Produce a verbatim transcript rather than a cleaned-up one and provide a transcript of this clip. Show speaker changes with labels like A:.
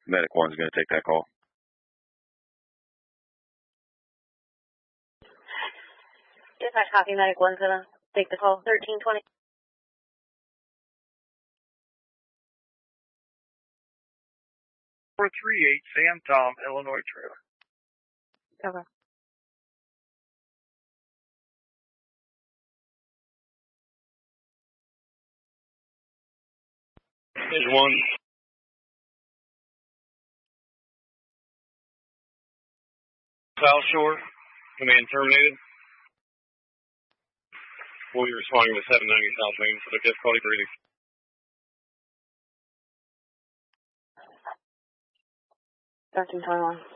A: Medic one's going to take that call.
B: Dispatch copy, Medic one's going to take the call, thirteen twenty.
C: four three eight Sam Tom, Illinois trailer.
B: Okay.
C: There's one. South Shore, command terminated. We'll be responding to seven ninety South Main for the difficulty breathing.
B: thirteen twenty-one.